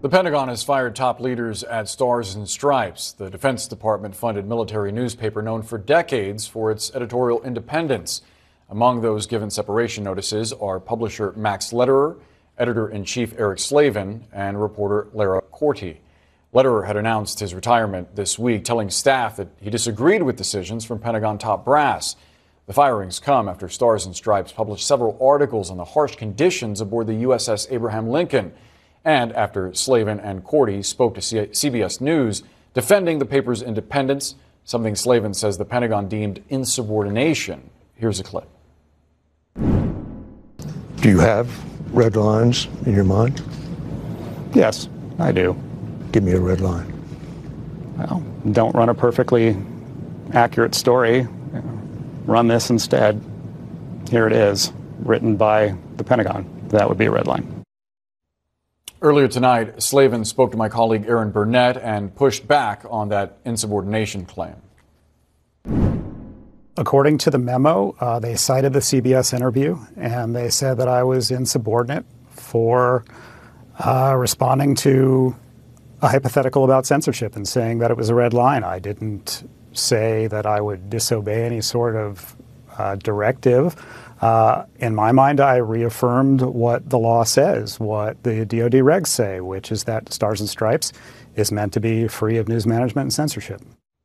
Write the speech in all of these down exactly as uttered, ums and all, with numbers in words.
The Pentagon has fired top leaders at Stars and Stripes, the Defense Department-funded military newspaper known for decades for its editorial independence. Among those given separation notices are publisher Max Lederer, editor-in-chief Eric Slavin, and reporter Lara Corti. Lederer had announced his retirement this week, telling staff that he disagreed with decisions from Pentagon top brass. The firings come after Stars and Stripes published several articles on the harsh conditions aboard the U S S Abraham Lincoln, and after Slavin and Corti spoke to C B S News defending the paper's independence, something Slavin says the Pentagon deemed insubordination. Here's a clip. Do you have red lines in your mind? Yes, I do. Give me a red line. Well, don't run a perfectly accurate story. Run this instead. Here it is, written by the Pentagon. That would be a red line. Earlier tonight, Slavin spoke to my colleague Aaron Burnett and pushed back on that insubordination claim. According to the memo, uh, they cited the C B S interview, and they said that I was insubordinate for uh, responding to a hypothetical about censorship and saying that it was a red line. I didn't say that I would disobey any sort of uh, directive. Uh, in my mind, I reaffirmed what the law says, what the D O D regs say, which is that Stars and Stripes is meant to be free of news management and censorship.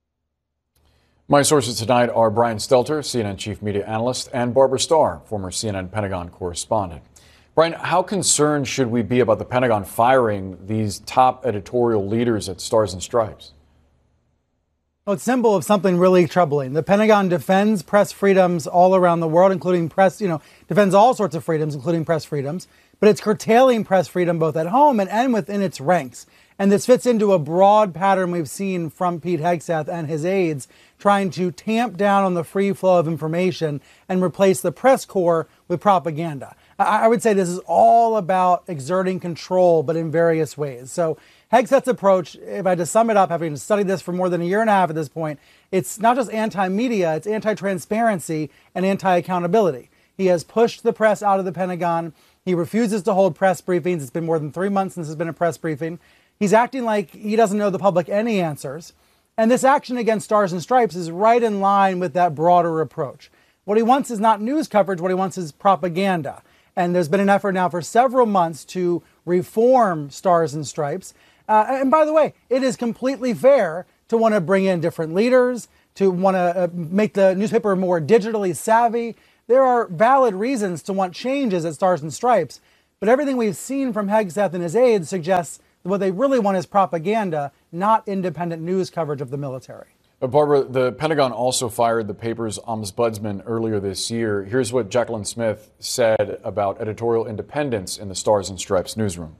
My sources tonight are Brian Stelter, C N N chief media analyst, and Barbara Starr, former C N N Pentagon correspondent. Brian, how concerned should we be about the Pentagon firing these top editorial leaders at Stars and Stripes? Well, it's symbol of something really troubling. The Pentagon defends press freedoms all around the world, including press, you know, defends all sorts of freedoms, including press freedoms. But it's curtailing press freedom both at home and, and within its ranks. And this fits into a broad pattern we've seen from Pete Hegseth and his aides, trying to tamp down on the free flow of information and replace the press corps with propaganda. I, I would say this is all about exerting control, but in various ways. So Hegseth's approach, if I just sum it up, having studied this for more than a year and a half at this point, it's not just anti-media, it's anti-transparency and anti-accountability. He has pushed the press out of the Pentagon. He refuses to hold press briefings. It's been more than three months since there's been a press briefing. He's acting like he doesn't know the public any answers. And this action against Stars and Stripes is right in line with that broader approach. What he wants is not news coverage, what he wants is propaganda. And there's been an effort now for several months to reform Stars and Stripes. Uh, and by the way, it is completely fair to want to bring in different leaders, to want to uh, make the newspaper more digitally savvy. There are valid reasons to want changes at Stars and Stripes. But everything we've seen from Hegseth and his aides suggests that what they really want is propaganda, not independent news coverage of the military. But Barbara, the Pentagon also fired the paper's ombudsman earlier this year. Here's what Jacqueline Smith said about editorial independence in the Stars and Stripes newsroom.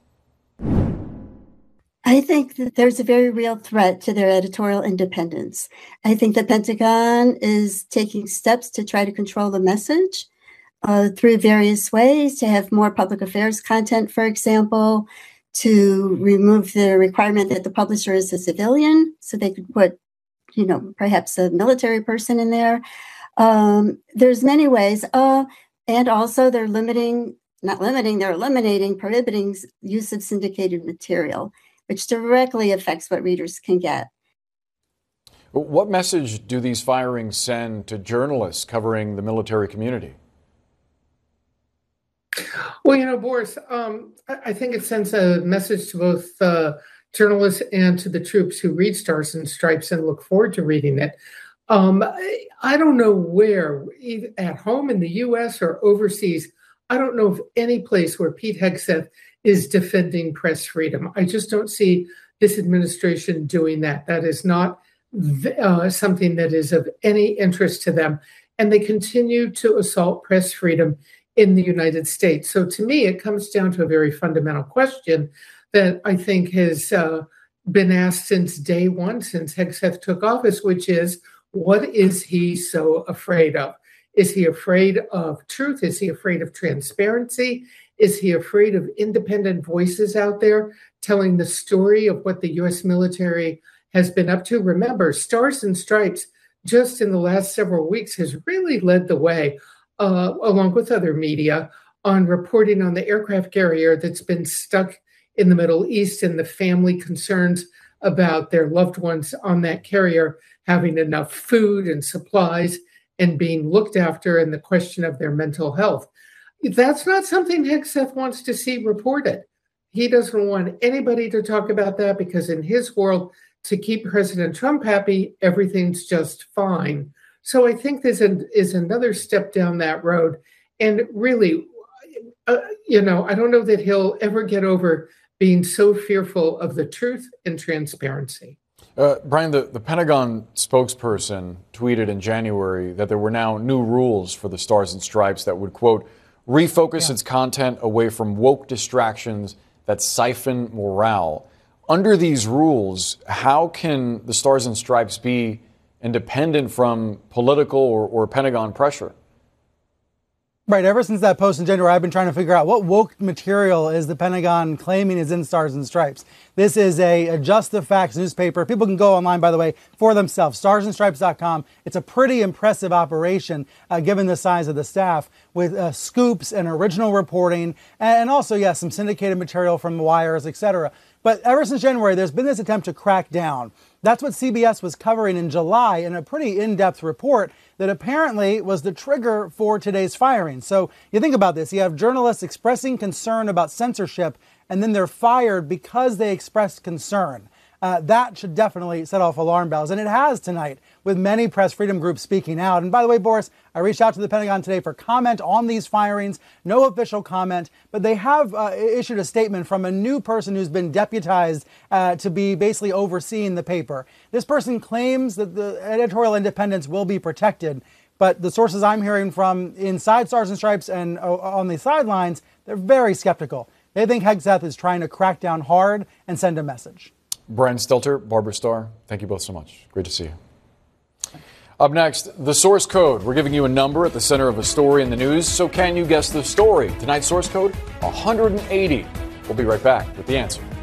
I think that there's a very real threat to their editorial independence. I think the Pentagon is taking steps to try to control the message uh, through various ways, to have more public affairs content, for example, to remove the requirement that the publisher is a civilian, so they could put, you know, perhaps a military person in there. Um, there's many ways. Uh, and also they're limiting, not limiting, they're eliminating, prohibiting use of syndicated material, which directly affects what readers can get. What message do these firings send to journalists covering the military community? Well, you know, Boris, um, I think it sends a message to both uh, journalists and to the troops who read Stars and Stripes and look forward to reading it. Um, I, I don't know where, either at home in the U S or overseas, I don't know of any place where Pete Hegseth is defending press freedom. I just don't see this administration doing that. That is not uh, something that is of any interest to them. And they continue to assault press freedom in the United States. So to me, it comes down to a very fundamental question that I think has uh, been asked since day one, since Hegseth took office, which is, what is he so afraid of? Is he afraid of truth? Is he afraid of transparency? Is he afraid of independent voices out there telling the story of what the U S military has been up to? Remember, Stars and Stripes, just in the last several weeks, has really led the way, uh, along with other media, on reporting on the aircraft carrier that's been stuck in the Middle East and the family concerns about their loved ones on that carrier having enough food and supplies and being looked after, and the question of their mental health. That's not something Hegseth wants to see reported. He doesn't want anybody to talk about that because in his world, to keep President Trump happy, everything's just fine. So I think this is another step down that road. And really, uh, you know, I don't know that he'll ever get over being so fearful of the truth and transparency. Uh, Brian, the, the Pentagon spokesperson tweeted in January that there were now new rules for the Stars and Stripes that would, quote, refocus yeah. its content away from woke distractions that siphon morale. Under these rules, how can the Stars and Stripes be independent from political or, or Pentagon pressure? Right. Ever since that post in January, I've been trying to figure out what woke material is the Pentagon claiming is in Stars and Stripes. This is a, a Just the Facts newspaper. People can go online, by the way, for themselves, stars and stripes dot com. It's a pretty impressive operation, uh, given the size of the staff, with uh, scoops and original reporting, and also, yes, some syndicated material from wires, et cetera. But ever since January, there's been this attempt to crack down. That's what C B S was covering in July in a pretty in-depth report that apparently was the trigger for today's firing. So you think about this. You have journalists expressing concern about censorship, and then they're fired because they expressed concern. Uh, that should definitely set off alarm bells. And it has tonight, with many press freedom groups speaking out. And by the way, Boris, I reached out to the Pentagon today for comment on these firings. No official comment, but they have uh, issued a statement from a new person who's been deputized uh, to be basically overseeing the paper. This person claims that the editorial independence will be protected, but the sources I'm hearing from inside Stars and Stripes and uh, on the sidelines, they're very skeptical. They think Hegseth is trying to crack down hard and send a message. Brian Stelter, Barbara Starr, thank you both so much. Great to see you. Up next, the source code. We're giving you a number at the center of a story in the news, so can you guess the story? Tonight's source code, one hundred eighty. We'll be right back with the answer.